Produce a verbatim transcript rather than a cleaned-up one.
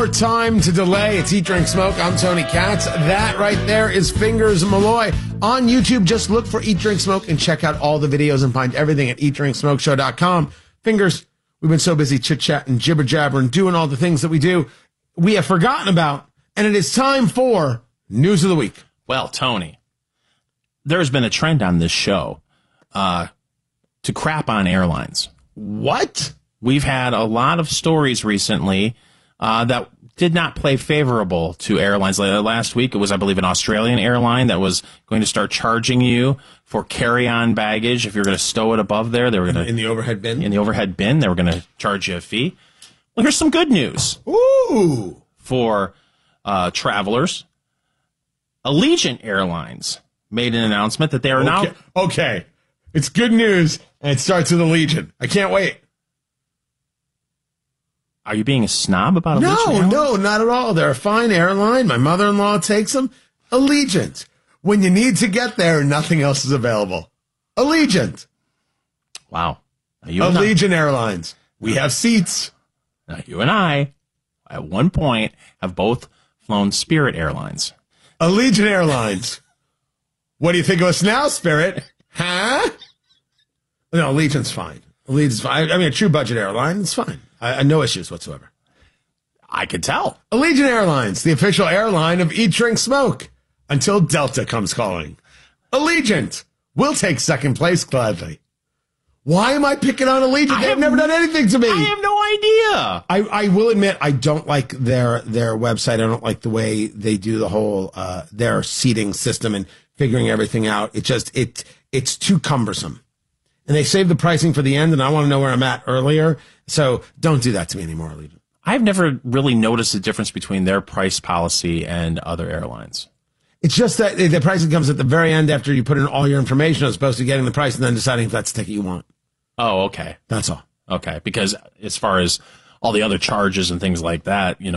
Time to delay. It's Eat, Drink, Smoke. I'm Tony Katz. That right there is Fingers Malloy. On YouTube, just look for Eat, Drink, Smoke and check out all the videos and find everything at eat drink smoke show dot com. Fingers, we've been so busy chit-chatting, jibber-jabbering, doing all the things that we do, we have forgotten about, and it is time for News of the Week. Well, Tony, there's been a trend on this show uh, to crap on airlines. What? We've had a lot of stories recently uh, that did not play favorable to airlines. Last week, it was, I believe, an Australian airline that was going to start charging you for carry-on baggage. If you're going to stow it above there, they were going to... In the overhead bin? In the overhead bin, they were going to charge you a fee. Well, here's some good news. Ooh! For uh, travelers. Allegiant Airlines made an announcement that they are okay. now... Okay. It's good news, and it starts with Allegiant. I can't wait. Are you being a snob about Allegiant No, Airlines? no, not at all. They're a fine airline. My mother-in-law takes them. Allegiant. When you need to get there, nothing else is available. Allegiant. Wow. Now, you Allegiant Airlines. We have seats. Now, you and I, at one point, have both flown Spirit Airlines. Allegiant Airlines. What do you think of us now, Spirit? Huh? No, Allegiant's fine. Allegiant's fine. I mean, a true budget airline, it's fine. I, I no issues whatsoever. I could tell. Allegiant Airlines, the official airline of Eat, Drink, Smoke, until Delta comes calling. Allegiant, we'll take second place gladly. Why am I picking on Allegiant? They've never done anything to me. I have no idea. I, I will admit, I don't like their their website. I don't like the way they do the whole uh, their seating system and figuring everything out. It just it it's too cumbersome. And they save the pricing for the end, and I want to know where I'm at earlier. So don't do that to me anymore, Allegiant. I've never really noticed the difference between their price policy and other airlines. It's just that the pricing comes at the very end after you put in all your information as opposed to getting the price and then deciding if that's the ticket you want. Oh, okay. That's all. Okay, because as far as all the other charges and things like that, you know,